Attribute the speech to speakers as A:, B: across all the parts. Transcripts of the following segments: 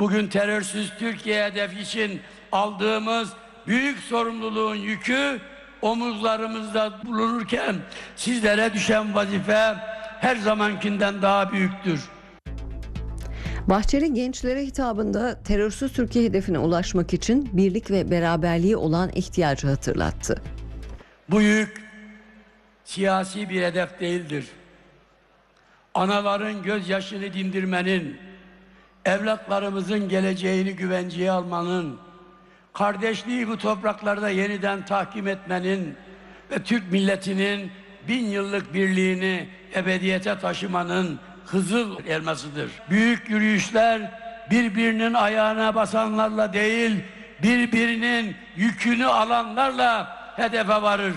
A: Bugün terörsüz Türkiye hedefi için aldığımız büyük sorumluluğun yükü omuzlarımızda bulunurken sizlere düşen vazife her zamankinden daha büyüktür.
B: Bahçeli gençlere hitabında terörsüz Türkiye hedefine ulaşmak için birlik ve beraberliğe olan ihtiyacı hatırlattı.
A: Bu yük siyasi bir hedef değildir. Anaların gözyaşını dindirmenin, evlatlarımızın geleceğini güvenceye almanın, kardeşliği bu topraklarda yeniden tahkim etmenin ve Türk milletinin 1000 yıllık birliğini ebediyete taşımanın hızıl elmasıdır. Büyük yürüyüşler birbirinin ayağına basanlarla değil, birbirinin yükünü alanlarla hedefe varır.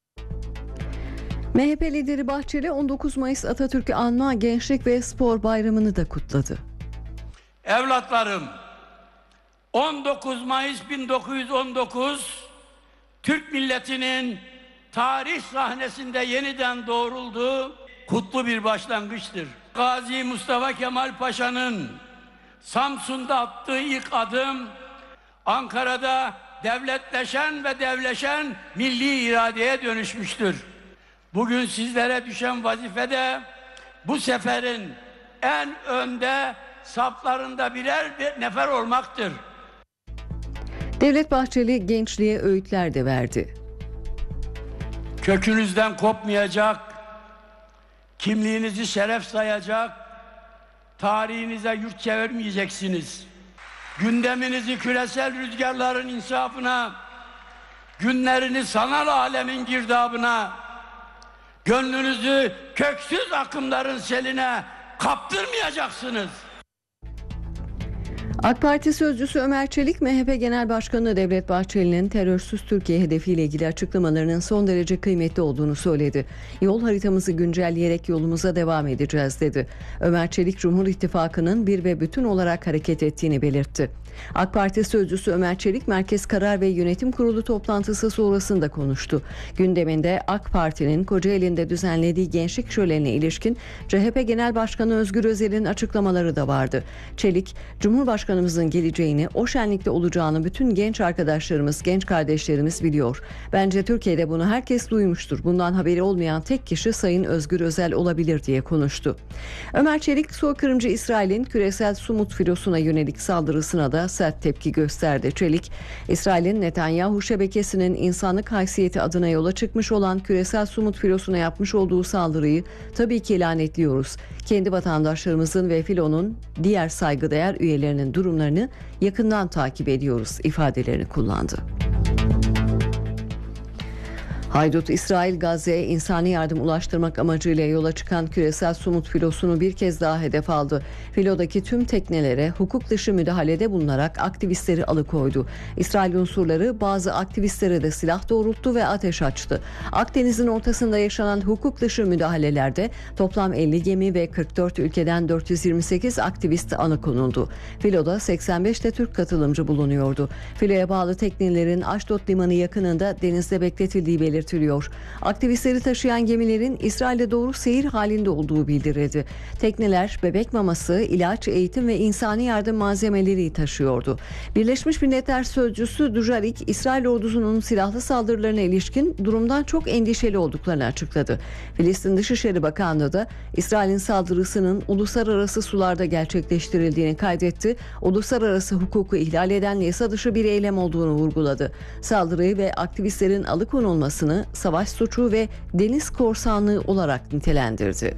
B: MHP lideri Bahçeli 19 Mayıs Atatürk'ü anma Gençlik ve Spor Bayramı'nı da kutladı.
A: Evlatlarım, 19 Mayıs 1919 Türk milletinin tarih sahnesinde yeniden doğrulduğu kutlu bir başlangıçtır. Gazi Mustafa Kemal Paşa'nın Samsun'da attığı ilk adım Ankara'da devletleşen ve devleşen milli iradeye dönüşmüştür. Bugün sizlere düşen vazife de bu seferin en önde saflarında birer bir nefer olmaktır.
B: Devlet Bahçeli gençliğe öğütler de verdi.
A: Kökünüzden kopmayacak, kimliğinizi şeref sayacak, tarihinize yurt çevirmeyeceksiniz. Gündeminizi küresel rüzgarların insafına, günlerini sanal alemin girdabına, gönlünüzü köksüz akımların seline kaptırmayacaksınız.
B: AK Parti sözcüsü Ömer Çelik, MHP Genel Başkanı Devlet Bahçeli'nin terörsüz Türkiye hedefiyle ilgili açıklamalarının son derece kıymetli olduğunu söyledi. Yol haritamızı güncelleyerek yolumuza devam edeceğiz dedi. Ömer Çelik, Cumhur İttifakı'nın bir ve bütün olarak hareket ettiğini belirtti. AK Parti sözcüsü Ömer Çelik, Merkez Karar ve Yönetim Kurulu toplantısı sonrasında konuştu. Gündeminde AK Parti'nin Kocaeli'nde düzenlediği gençlik şölenine ilişkin CHP Genel Başkanı Özgür Özel'in açıklamaları da vardı. Çelik, Cumhurbaşkanımızın geleceğini, o şenlikte olacağını bütün genç arkadaşlarımız, genç kardeşlerimiz biliyor. Bence Türkiye'de bunu herkes duymuştur. Bundan haberi olmayan tek kişi Sayın Özgür Özel olabilir diye konuştu. Ömer Çelik, soykırımcı İsrail'in küresel Sumut filosuna yönelik saldırısına da sert tepki gösterdi. Çelik, İsrail'in Netanyahu şebekesinin insanlık haysiyeti adına yola çıkmış olan küresel Sumut filosuna yapmış olduğu saldırıyı tabii ki lanetliyoruz. Kendi vatandaşlarımızın ve filonun diğer saygıdeğer üyelerinin durumlarını yakından takip ediyoruz ifadelerini kullandı. Haydut İsrail, Gazze'ye insani yardım ulaştırmak amacıyla yola çıkan küresel Sumut filosunu bir kez daha hedef aldı. Filodaki tüm teknelere hukuk dışı müdahalede bulunarak aktivistleri alıkoydu. İsrail unsurları bazı aktivistlere de silah doğrulttu ve ateş açtı. Akdeniz'in ortasında yaşanan hukuk dışı müdahalelerde toplam 50 gemi ve 44 ülkeden 428 aktivist alıkonuldu. Filoda 85 de Türk katılımcı bulunuyordu. Filoya bağlı teknelerin Aşdod limanı yakınında denizde bekletildiği belirtiliyor. Aktivistleri taşıyan gemilerin İsrail'e doğru seyir halinde olduğu bildirildi. Tekneler bebek maması, ilaç, eğitim ve insani yardım malzemeleri taşıyordu. Birleşmiş Milletler Sözcüsü Dujarric, İsrail ordusunun silahlı saldırılarına ilişkin durumdan çok endişeli olduklarını açıkladı. Filistin Dışişleri Bakanlığı da İsrail'in saldırısının uluslararası sularda gerçekleştirildiğini kaydetti. Uluslararası hukuku ihlal eden yasa dışı bir eylem olduğunu vurguladı. Saldırıyı ve aktivistlerin alıkonulmasını savaş suçu ve deniz korsanlığı olarak nitelendirdi.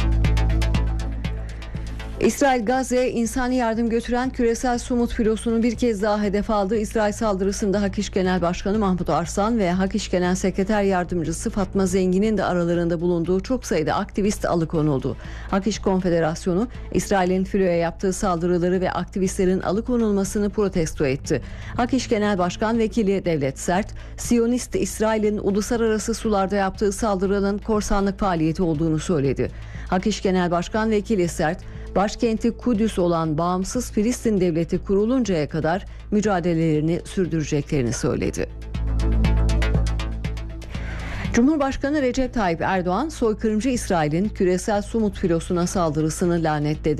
B: İsrail, Gazze'ye insani yardım götüren küresel Sumut filosunu bir kez daha hedef aldı. İsrail saldırısında Hak İş Genel Başkanı Mahmut Arslan ve Hak İş Genel Sekreter Yardımcısı Fatma Zengin'in de aralarında bulunduğu çok sayıda aktivist alıkonuldu. Hak İş Konfederasyonu, İsrail'in filoya yaptığı saldırıları ve aktivistlerin alıkonulmasını protesto etti. Hak İş Genel Başkan Vekili Devlet Sert, Siyonist İsrail'in uluslararası sularda yaptığı saldırının korsanlık faaliyeti olduğunu söyledi. Hak İş Genel Başkan Vekili Sert, başkenti Kudüs olan bağımsız Filistin devleti kuruluncaya kadar mücadelelerini sürdüreceklerini söyledi. Cumhurbaşkanı Recep Tayyip Erdoğan, soykırımcı İsrail'in küresel Sumut filosuna saldırısını lanetledi.